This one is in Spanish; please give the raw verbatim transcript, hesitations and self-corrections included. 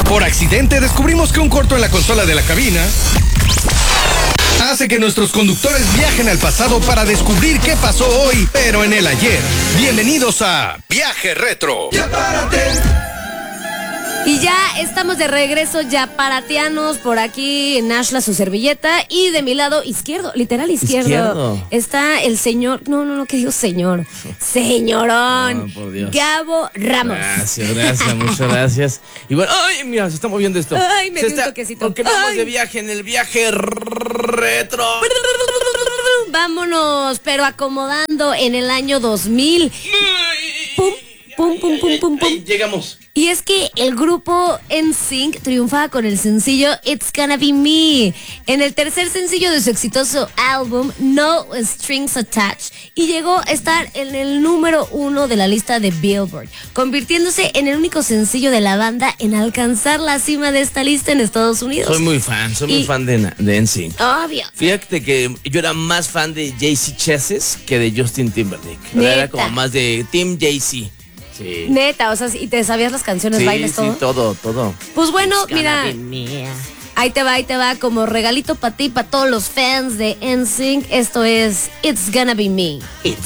Por accidente descubrimos que un corto en la consola de la cabina hace que nuestros conductores viajen al pasado para descubrir qué pasó hoy, pero en el ayer. Bienvenidos a Viaje Retro. Ya párate. Y ya estamos de regreso, ya paratianos, por aquí en Ashla su servilleta, y de mi lado izquierdo, literal izquierdo, izquierdo. está el señor, no, no, no, ¿qué digo señor? Señorón, Oh, por Dios. Gabo Ramos. Gracias, gracias, muchas gracias. Y bueno, ay, mira, se está moviendo esto. Ay, me se dio un está, toquecito. Porque vamos Ay. de viaje en el viaje retro. Vámonos, pero acomodando en el año dos mil. Pum, pum, pum, pum, pum, pum. Ay, llegamos. Y es que el grupo N Sync triunfaba con el sencillo It's Gonna Be Me, en el tercer sencillo de su exitoso álbum No Strings Attached, y llegó a estar en el número uno de la lista de Billboard, convirtiéndose en el único sencillo de la banda en alcanzar la cima de esta lista en Estados Unidos. Soy muy fan, soy Y- muy fan de, de N Sync. Obvio. Fíjate que yo era más fan de Jay Z Chesses que de Justin Timberlake. O sea, Era Neta. como más de Team Jay Z. Sí. Neta, o sea, y te sabías las canciones, Sí, bailes, sí, todo. todo, todo. Pues bueno, It's gonna mira, be me. ahí te va, ahí te va, como regalito para ti, para todos los fans de N Sync, esto es It's Gonna Be Me. It's